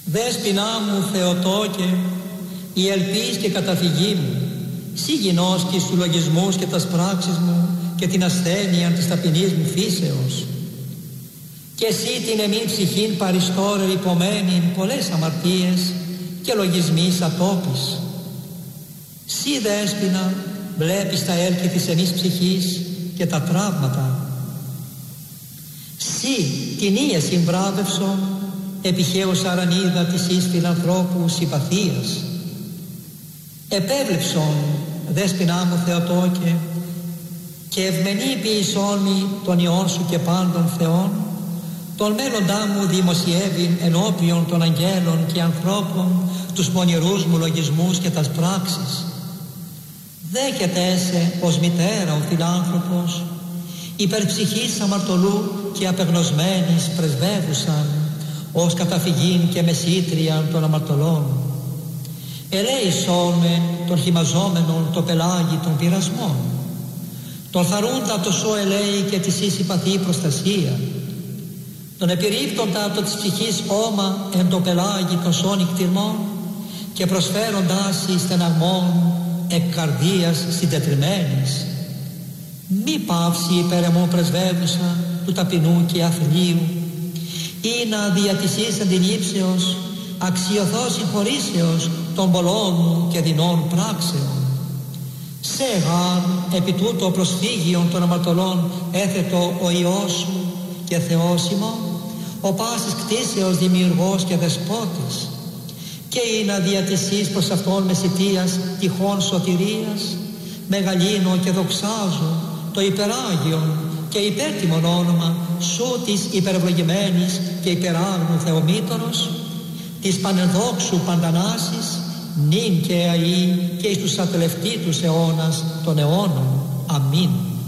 Δέσποινά μου Θεοτόκε, η ελπίς και καταφυγή μου, σύ γινώσκεις τους λογισμούς και τας πράξεις μου και την ασθένεια της ταπεινής μου φύσεως. Και εσύ την εμήν ψυχήν παριστόρε υπομένην πολλές αμαρτίες και λογισμείς ατόπις. Σύ Δέσποινα βλέπεις τα έλκη της εμείς ψυχής και τα τραύματα. Σύ την ία συμβράβευσον επιχαίως αρανίδα της εις φιλανθρώπου συμπαθίας. Επέβλεψον Δέσποινά μου Θεοτόκε και ευμενή ποιησόν μη των ιών σου και πάντων θεών, τον μέλλοντά μου δημοσιεύειν ενώπιον των αγγέλων και ανθρώπων τους μονηρούς μου λογισμούς και τας πράξεις. Δέχεται έσαι ως μητέρα ο φιλάνθρωπος, υπερψυχής αμαρτωλού και απεγνωσμένης πρεσβεύουσαν, ως καταφυγήν και μεσήτριαν των αμαρτωλών. Ελέησόν με των χυμαζόμενων το πελάγι των πειρασμών, τον θαρούντα το σώ ελέη και της εις υπαθή προστασία, τον επιρρύπτοντα το της ψυχής όμα εν το πελάγι των σώ νικτυρμών και προσφέροντάς εις στεναγμών εκ καρδίας συντετριμένης. Μη παύσει υπερεμού πρεσβεύουσα του ταπεινού και αθλίου, ή να δια της εις αντιλήψεως αξιωθώ συγχωρήσεως των πολλών μου και δεινών πράξεων. Σε γάρ επί τούτο προσφύγιον των αμαρτωλών έθετο ο Υιός σου και Θεός ημών, ο πάσης κτίσεως δημιουργός και δεσπότης, και είναι δια της εις προς αυτόν μεσητείας τυχών σωτηρίας, μεγαλύνω και δοξάζω το υπεράγιον και υπέρτιμον όνομα σου της υπερευλογημένης και υπεράγνου Θεομήτωρος, της πανενδόξου παντανάσης, νυν και αεί και εις τους ατελευτήτους αιώνας των αιώνων. Αμήν.